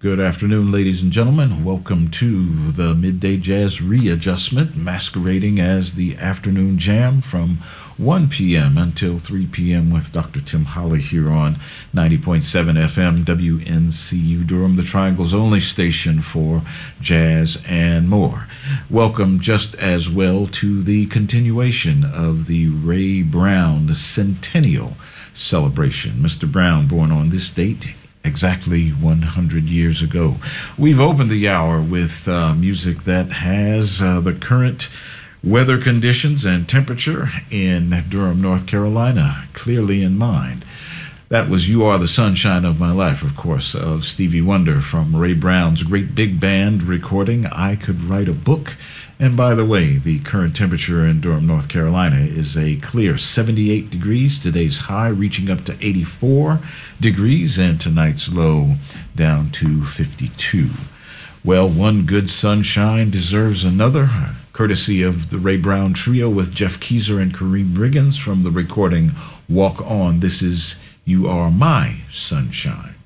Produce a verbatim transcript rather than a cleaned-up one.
Good afternoon, ladies and gentlemen. Welcome to the Midday Jazz Readjustment, masquerading as the afternoon jam from one p.m. until three p.m. with Doctor Tim Holly here on ninety point seven F M W N C U Durham, the Triangle's only station for jazz and more. Welcome just as well to the continuation of the Ray Brown Centennial Celebration. Mister Brown, born on this date, exactly one hundred years ago. We've opened the hour with uh, music that has uh, the current weather conditions and temperature in Durham, North Carolina, clearly in mind. That was You Are the Sunshine of My Life, of course, of Stevie Wonder from Ray Brown's great big band recording, I Could Write a Book. And by the way, the current temperature in Durham, North Carolina is a clear seventy-eight degrees. Today's high reaching up to eighty-four degrees, and tonight's low down to fifty-two. Well, one good sunshine deserves another, courtesy of the Ray Brown Trio with Jeff Keezer and Kareem Riggins from the recording Walk On. This is You Are My Sunshine.